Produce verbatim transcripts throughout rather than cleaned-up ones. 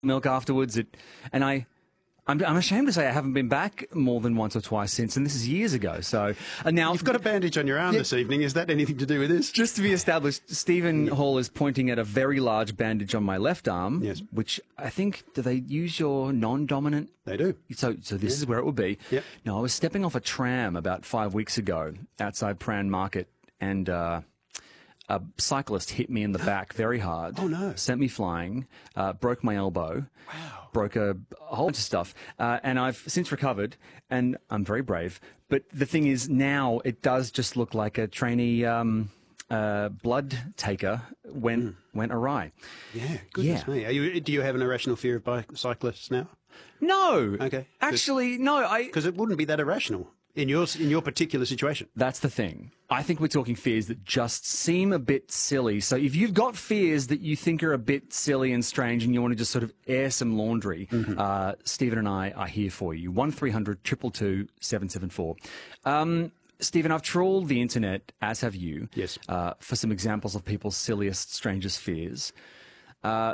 milk afterwards. It, and I, I'm, I'm ashamed to say I haven't been back more than once or twice since, and this is years ago. So and now You've got a bandage on your arm yeah, this evening. Is that anything to do with this? Just to be established, Stephen Hall is pointing at a very large bandage on my left arm, yes. which I think, do they use your non-dominant? They do. So so this yeah. is where it would be. Yep. No, I was stepping off a tram about five weeks ago outside Prahran Market, and uh, a cyclist hit me in the back very hard. Oh, no. Sent me flying, uh, broke my elbow. Wow. Broke a, a whole bunch of stuff. Uh, and I've since recovered, and I'm very brave. But the thing is, now it does just look like a trainee um, uh, blood taker went, mm. went awry. Yeah, goodness yeah. me. Are you, do you have an irrational fear of bicyclists now? No. Okay. Actually, no. I Because it wouldn't be that irrational. In your in your particular situation. That's the thing. I think we're talking fears that just seem a bit silly. So if you've got fears that you think are a bit silly and strange and you want to just sort of air some laundry, mm-hmm. uh, Stephen and I are here for you. one three hundred two two two seven seven four. Um, Stephen, I've trawled the internet, as have you, yes. uh, for some examples of people's silliest, strangest fears. Uh,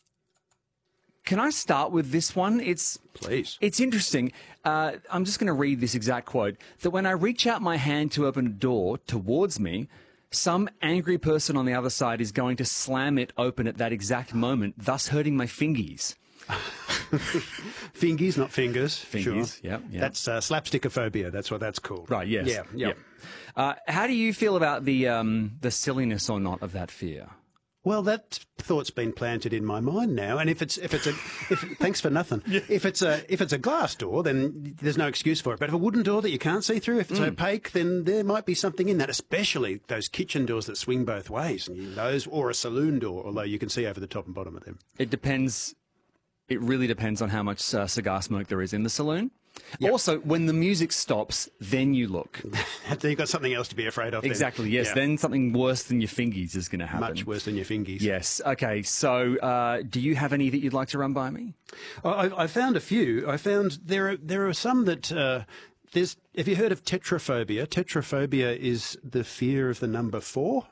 Can I start with this one? It's Please. It's interesting. Uh, I'm just going to read this exact quote. That when I reach out my hand to open a door towards me, some angry person on the other side is going to slam it open at that exact moment, thus hurting my fingies. Fingies, not fingers. Fingies, sure. yeah, yeah. That's uh, slapstickophobia. That's what that's called. Right, yes. Yeah, yeah. yeah. Uh, how do you feel about the um, the silliness or not of that fear? Well, that thought's been planted in my mind now, and if it's if it's a if, thanks for nothing. Yeah. If it's a if it's a glass door, then there's no excuse for it. But if a wooden door that you can't see through, if it's mm. opaque, then there might be something in that. Especially those kitchen doors that swing both ways, and you, those or a saloon door, although you can see over the top and bottom of them. It depends. It really depends on how much uh, cigar smoke there is in the saloon. Yep. Also, when the music stops, then you look. Then you've got something else to be afraid of. Exactly, then. yes. Yeah. Then something worse than your fingies is going to happen. Much worse than your fingies. Yes. Okay, so uh, do you have any that you'd like to run by me? I, I found a few. I found there are, there are some that... Uh, there's. Have you heard of tetraphobia? Tetraphobia is the fear of the number four.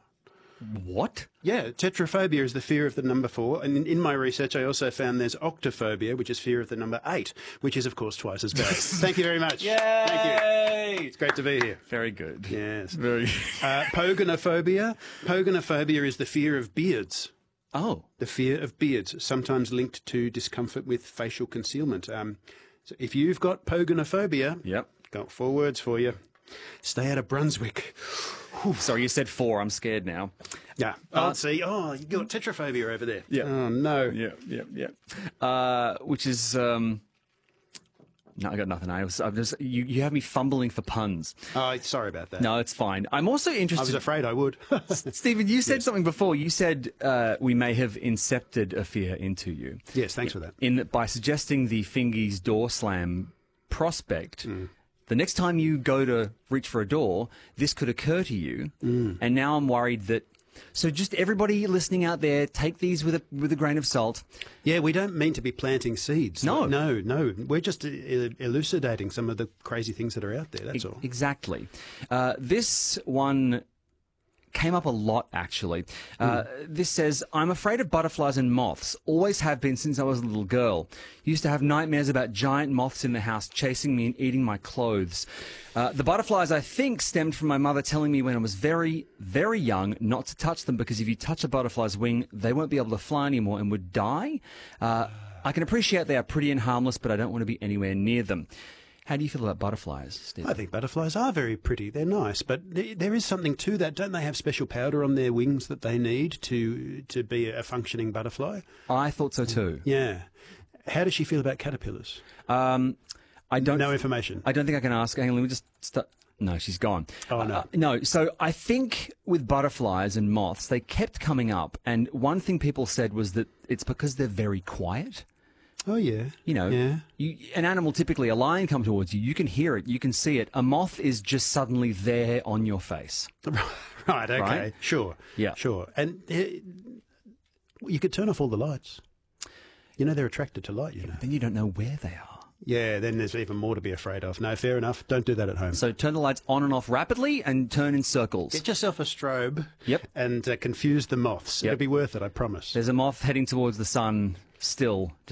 What? Yeah, tetraphobia is the fear of the number four. And in, in my research, I also found there's octophobia, which is fear of the number eight, which is, of course, twice as bad. Thank you very much. Yay! Thank you. It's great to be here. Very good. Yes. Very. uh, Pogonophobia. Pogonophobia is the fear of beards. Oh. The fear of beards, sometimes linked to discomfort with facial concealment. Um, so if you've got pogonophobia, yep. got four words for you. Stay out of Brunswick. Sorry, you said four. I'm scared now. Yeah. Oh, uh, see. Oh, you got tetraphobia over there. Yeah. Oh, no. Yeah, yeah, yeah. Uh, which is... Um, no, I got nothing. I was, I was just, you, you have me fumbling for puns. Oh, sorry about that. No, it's fine. I'm also interested... I was afraid I would. Stephen, you said yes. something before. You said uh, we may have incepted a fear into you. Yes, thanks for that. In that by suggesting the fingies door slam prospect... Mm. The next time you go to reach for a door, this could occur to you, mm. and now I'm worried that... So just everybody listening out there, take these with a with a grain of salt. Yeah, we don't mean to be planting seeds. No. No, no. We're just elucidating some of the crazy things that are out there, that's e- all. Exactly. Uh, this one... came up a lot, actually. Uh, mm. This says, I'm afraid of butterflies and moths. Always have been since I was a little girl. Used to have nightmares about giant moths in the house chasing me and eating my clothes. Uh, the butterflies, I think, stemmed from my mother telling me when I was very, very young not to touch them because if you touch a butterfly's wing, they won't be able to fly anymore and would die. Uh, I can appreciate they are pretty and harmless, but I don't want to be anywhere near them. How do you feel about butterflies, Steve? I think butterflies are very pretty. They're nice, but there is something to that. Don't they have special powder on their wings that they need to to be a functioning butterfly? I thought so too. Yeah. How does she feel about caterpillars? Um, I don't. No information. I don't think I can ask. Hang on, let me just start. No, she's gone. Oh, no. Uh, no, so I think with butterflies and moths, they kept coming up, and one thing people said was that it's because they're very quiet. Oh, yeah. You know, yeah. you, an animal, typically a lion, come towards you. You can hear it. You can see it. A moth is just suddenly there on your face. Right, okay. Right? Sure. Yeah. Sure. And uh, you could turn off all the lights. You know, they're attracted to light, you know. Then you don't know where they are. Yeah, then there's even more to be afraid of. No, fair enough. Don't do that at home. So turn the lights on and off rapidly and turn in circles. Get yourself a strobe. Yep. And uh, confuse the moths. Yep. It'll be worth it, I promise. There's a moth heading towards the sun still.